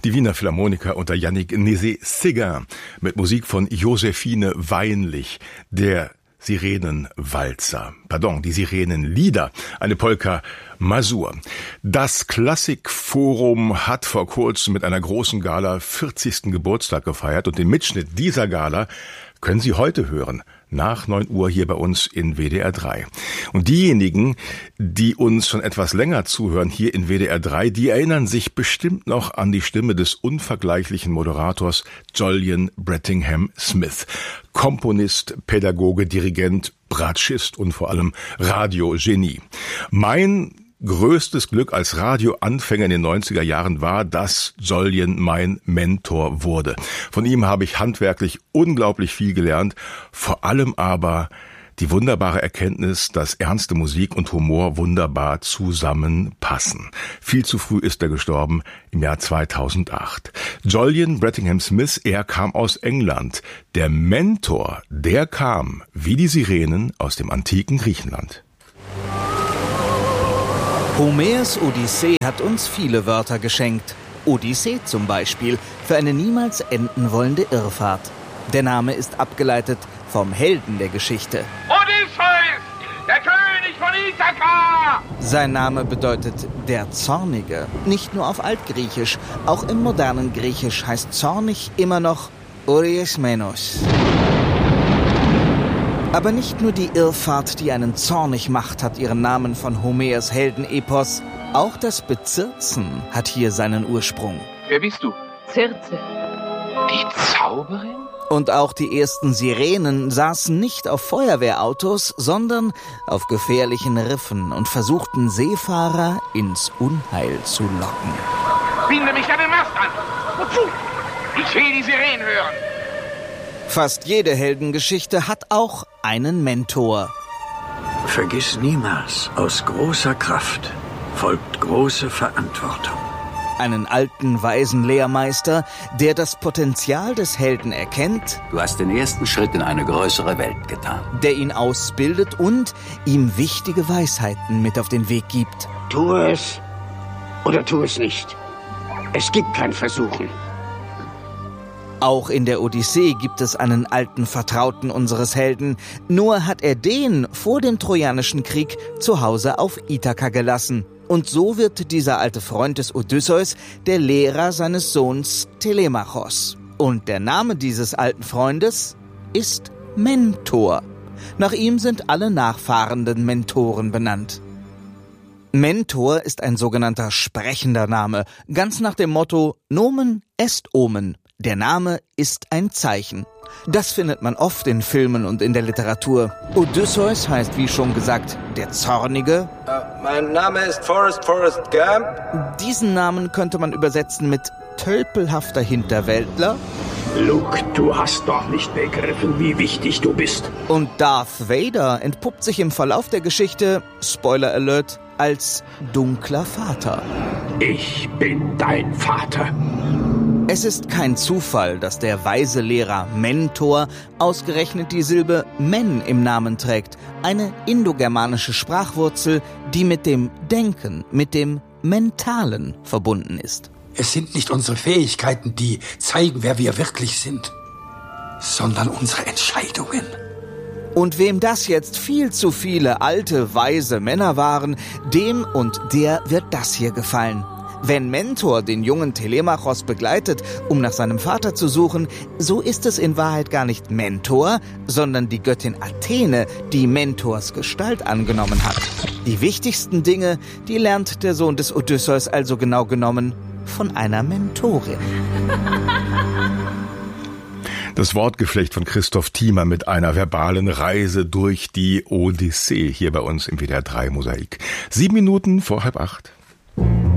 Die Wiener Philharmoniker unter Yannick Nézet-Séguin mit Musik von Josephine Weinlich, der Sirenenwalzer. Die Sirenenlieder, eine Polka Mazur. Das Klassikforum hat vor kurzem mit einer großen Gala 40. Geburtstag gefeiert und den Mitschnitt dieser Gala können Sie heute hören, nach 9 Uhr hier bei uns in WDR 3. Und diejenigen, die uns schon etwas länger zuhören hier in WDR 3, die erinnern sich bestimmt noch an die Stimme des unvergleichlichen Moderators Jolyon Brettingham Smith. Komponist, Pädagoge, Dirigent, Bratschist und vor allem Radiogenie. Mein größtes Glück als Radioanfänger in den 90er Jahren war, dass Jolyon mein Mentor wurde. Von ihm habe ich handwerklich unglaublich viel gelernt, vor allem aber die wunderbare Erkenntnis, dass ernste Musik und Humor wunderbar zusammenpassen. Viel zu früh ist er gestorben, im Jahr 2008. Jolyon Brettingham Smith, er kam aus England. Der Mentor, der kam, wie die Sirenen, aus dem antiken Griechenland. Homers Odyssee hat uns viele Wörter geschenkt. Odyssee zum Beispiel, für eine niemals enden wollende Irrfahrt. Der Name ist abgeleitet vom Helden der Geschichte. Odysseus, der König von Ithaka! Sein Name bedeutet der Zornige. Nicht nur auf Altgriechisch, auch im modernen Griechisch heißt zornig immer noch Oryesmenos. Aber nicht nur die Irrfahrt, die einen zornig macht, hat ihren Namen von Homers Heldenepos. Auch das Bezirzen hat hier seinen Ursprung. Wer bist du? Circe. Die Zauberin? Und auch die ersten Sirenen saßen nicht auf Feuerwehrautos, sondern auf gefährlichen Riffen und versuchten Seefahrer ins Unheil zu locken. Binde mich an den Mast an! Wozu? Ich will die Sirenen hören! Fast jede Heldengeschichte hat auch einen Mentor. Vergiss niemals, aus großer Kraft folgt große Verantwortung. Einen alten, weisen Lehrmeister, der das Potenzial des Helden erkennt. Du hast den ersten Schritt in eine größere Welt getan. Der ihn ausbildet und ihm wichtige Weisheiten mit auf den Weg gibt. Tu es oder tu es nicht. Es gibt kein Versuchen. Auch in der Odyssee gibt es einen alten Vertrauten unseres Helden. Nur hat er den vor dem Trojanischen Krieg zu Hause auf Ithaka gelassen. Und so wird dieser alte Freund des Odysseus der Lehrer seines Sohns Telemachos. Und der Name dieses alten Freundes ist Mentor. Nach ihm sind alle nachfahrenden Mentoren benannt. Mentor ist ein sogenannter sprechender Name, ganz nach dem Motto Nomen est Omen. Der Name ist ein Zeichen. Das findet man oft in Filmen und in der Literatur. Odysseus heißt, wie schon gesagt, der Zornige. Mein Name ist Forrest Gump. Diesen Namen könnte man übersetzen mit tölpelhafter Hinterwäldler. Luke, du hast noch nicht begriffen, wie wichtig du bist. Und Darth Vader entpuppt sich im Verlauf der Geschichte, Spoiler Alert, als dunkler Vater. Ich bin dein Vater. Es ist kein Zufall, dass der weise Lehrer Mentor ausgerechnet die Silbe Men im Namen trägt, eine indogermanische Sprachwurzel, die mit dem Denken, mit dem Mentalen verbunden ist. Es sind nicht unsere Fähigkeiten, die zeigen, wer wir wirklich sind, sondern unsere Entscheidungen. Und wem das jetzt viel zu viele alte, weise Männer waren, dem und der wird das hier gefallen. Wenn Mentor den jungen Telemachos begleitet, um nach seinem Vater zu suchen, so ist es in Wahrheit gar nicht Mentor, sondern die Göttin Athene, die Mentors Gestalt angenommen hat. Die wichtigsten Dinge, die lernt der Sohn des Odysseus also genau genommen von einer Mentorin. Das Wortgeflecht von Christoph Thiemer mit einer verbalen Reise durch die Odyssee hier bei uns im WDR 3 Mosaik. 7 Minuten vor 7:30.